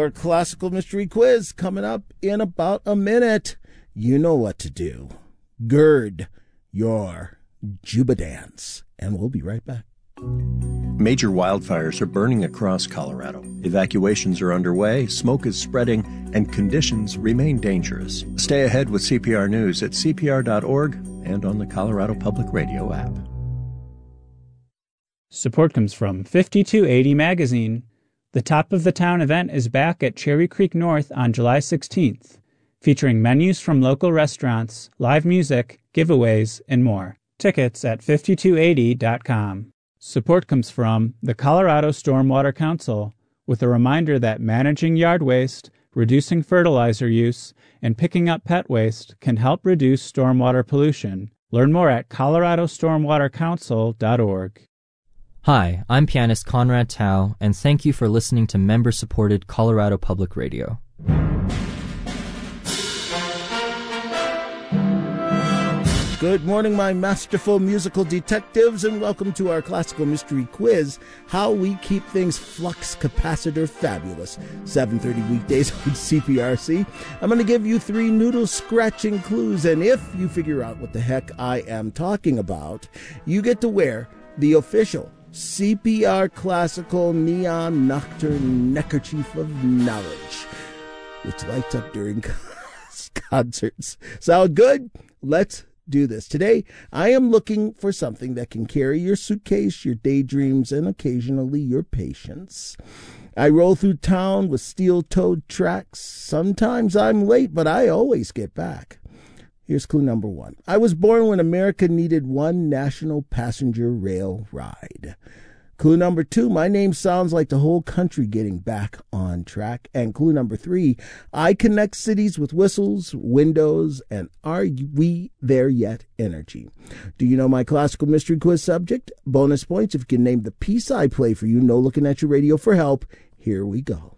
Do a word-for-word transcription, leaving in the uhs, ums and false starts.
Your classical mystery quiz coming up in about a minute. You know what to do. Gird your Juba dance, and we'll be right back. Major wildfires are burning across Colorado. Evacuations are underway, smoke is spreading, and conditions remain dangerous. Stay ahead with C P R News at C P R dot org and on the Colorado Public Radio app. Support comes from fifty-two eighty Magazine. The Top of the Town event is back at Cherry Creek North on July sixteenth, featuring menus from local restaurants, live music, giveaways, and more. Tickets at fifty-two eighty dot com. Support comes from the Colorado Stormwater Council, with a reminder that managing yard waste, reducing fertilizer use, and picking up pet waste can help reduce stormwater pollution. Learn more at colorado stormwater council dot org. Hi, I'm pianist Conrad Tao, and thank you for listening to member-supported Colorado Public Radio. Good morning, my masterful musical detectives, and welcome to our classical mystery quiz, How We Keep Things Flux Capacitor Fabulous. seven thirty weekdays on C P R C. I'm going to give you three noodle-scratching clues, and if you figure out what the heck I am talking about, you get to wear the official C P R Classical Neon Nocturne Neckerchief of Knowledge, which lights up during concerts. Sound good? Let's do this. Today, I am looking for something that can carry your suitcase, your daydreams, and occasionally your patience. I roll through town with steel-toed tracks. Sometimes I'm late, but I always get back. Here's clue number one. I was born when America needed one national passenger rail ride. Clue number two, my name sounds like the whole country getting back on track. And clue number three, I connect cities with whistles, windows, and are we there yet energy. Do you know my classical mystery quiz subject? Bonus points if you can name the piece I play for you. No looking at your radio for help. Here we go.